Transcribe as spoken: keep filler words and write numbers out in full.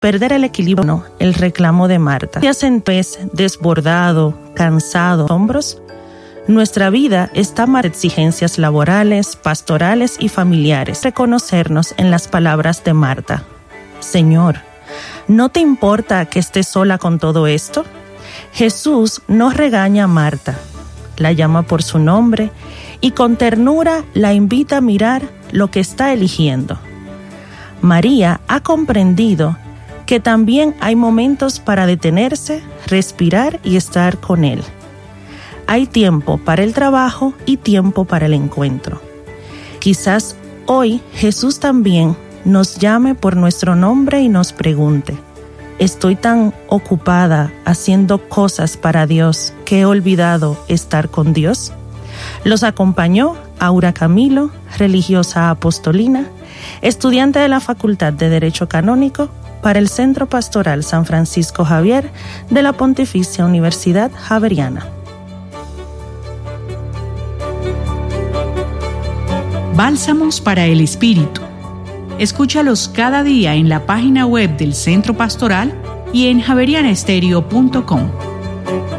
perder el equilibrio, no, el reclamo de Marta. Si hacen pez desbordado, cansado, hombros, nuestra vida está más de exigencias laborales, pastorales y familiares. Reconocernos en las palabras de Marta. Señor, ¿no te importa que esté sola con todo esto? Jesús no regaña a Marta, la llama por su nombre y con ternura la invita a mirar lo que está eligiendo. María ha comprendido que también hay momentos para detenerse, respirar y estar con Él. Hay tiempo para el trabajo y tiempo para el encuentro. Quizás hoy Jesús también nos llame por nuestro nombre y nos pregunte: ¿estoy tan ocupada haciendo cosas para Dios que he olvidado estar con Dios? Los acompañó Aura Camilo, religiosa apostolina, estudiante de la Facultad de Derecho Canónico para el Centro Pastoral San Francisco Javier de la Pontificia Universidad Javeriana. Bálsamos para el Espíritu. Escúchalos cada día en la página web del Centro Pastoral y en javeriana estéreo punto com.